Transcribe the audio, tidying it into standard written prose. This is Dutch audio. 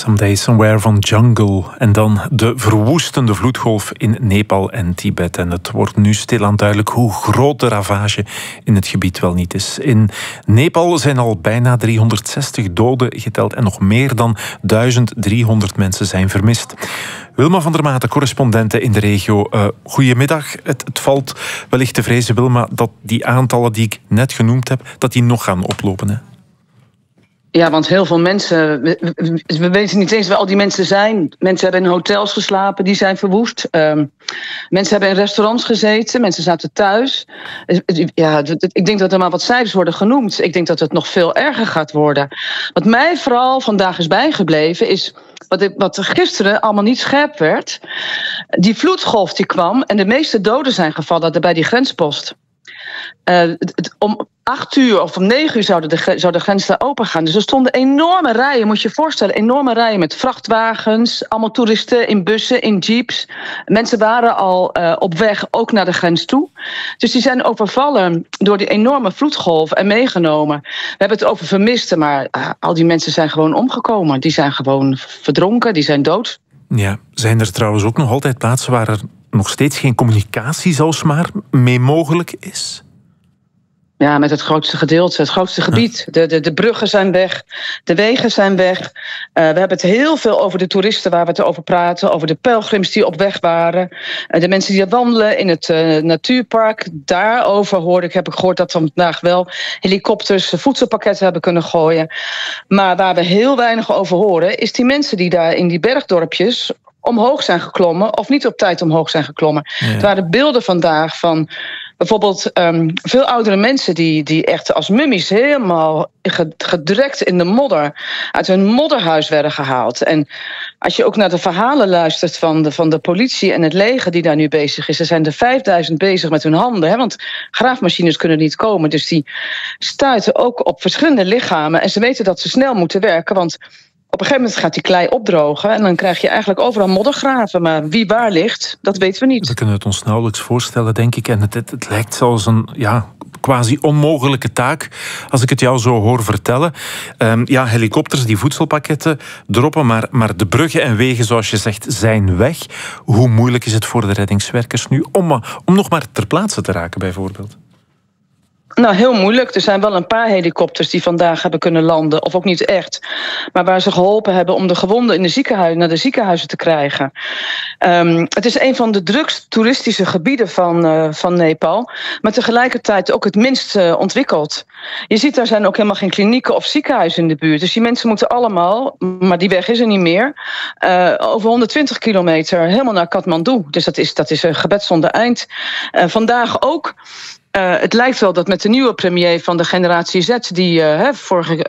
Someday Somewhere van Jungle. En dan de verwoestende vloedgolf in Nepal en Tibet. En het wordt nu stilaan duidelijk hoe groot de ravage in het gebied wel niet is. In Nepal zijn al bijna 360 doden geteld en nog meer dan 1300 mensen zijn vermist. Wilma van der Maten, correspondente in de regio. Goedemiddag. Het valt wellicht te vrezen, Wilma, dat die aantallen die ik net genoemd heb, dat die nog gaan oplopen, hè? Ja, want heel veel mensen... We weten niet eens waar al die mensen zijn. Mensen hebben in hotels geslapen, die zijn verwoest. Mensen hebben in restaurants gezeten, mensen zaten thuis. Ja, ik denk dat er maar wat cijfers worden genoemd. Ik denk dat het nog veel erger gaat worden. Wat mij vooral vandaag is bijgebleven is... Wat gisteren allemaal niet scherp werd. Die vloedgolf die kwam en de meeste doden zijn gevallen bij die grenspost. Om 8 uur of om 9 uur zou de grens daar open gaan. Dus er stonden enorme rijen, moet je je voorstellen. Enorme rijen met vrachtwagens. Allemaal toeristen in bussen, in jeeps. Mensen waren al op weg ook naar de grens toe. Dus die zijn overvallen door die enorme vloedgolf en meegenomen. We hebben het over vermisten, maar al die mensen zijn gewoon omgekomen. Die zijn gewoon verdronken, die zijn dood. Ja, zijn er trouwens ook nog altijd plaatsen waar er nog steeds geen communicatie zelfs maar mee mogelijk is? Ja, met het grootste gedeelte, het grootste gebied. De bruggen zijn weg, de wegen zijn weg. We hebben het heel veel over de toeristen waar we het over praten. Over de pelgrims die op weg waren. De mensen die wandelen in het natuurpark. Daarover heb ik gehoord dat we vandaag wel helikopters voedselpakketten hebben kunnen gooien. Maar waar we heel weinig over horen, is die mensen die daar in die bergdorpjes omhoog zijn geklommen of niet op tijd omhoog zijn geklommen. Ja. Er waren beelden vandaag van bijvoorbeeld veel oudere mensen die echt als mummies helemaal gedrekt in de modder uit hun modderhuis werden gehaald. En als je ook naar de verhalen luistert van de politie en het leger die daar nu bezig is, er zijn er 5000 bezig met hun handen, hè, want graafmachines kunnen niet komen. Dus die stuiten ook op verschillende lichamen en ze weten dat ze snel moeten werken, want op een gegeven moment gaat die klei opdrogen en dan krijg je eigenlijk overal moddergraven. Maar wie waar ligt, dat weten we niet. We kunnen het ons nauwelijks voorstellen, denk ik. En het lijkt zelfs een quasi onmogelijke taak, als ik het jou zo hoor vertellen. Helikopters die voedselpakketten droppen, maar de bruggen en wegen, zoals je zegt, zijn weg. Hoe moeilijk is het voor de reddingswerkers nu om nog maar ter plaatse te raken, bijvoorbeeld? Nou, heel moeilijk. Er zijn wel een paar helikopters die vandaag hebben kunnen landen. Of ook niet echt. Maar waar ze geholpen hebben om de gewonden naar de ziekenhuizen te krijgen. Het is een van de drukst toeristische gebieden van Nepal. Maar tegelijkertijd ook het minst ontwikkeld. Je ziet, daar zijn ook helemaal geen klinieken of ziekenhuizen in de buurt. Dus die mensen moeten allemaal, maar die weg is er niet meer, over 120 kilometer helemaal naar Kathmandu. Dus dat is een gebed zonder eind. Vandaag ook. Het lijkt wel dat met de nieuwe premier van de generatie Z, die vorige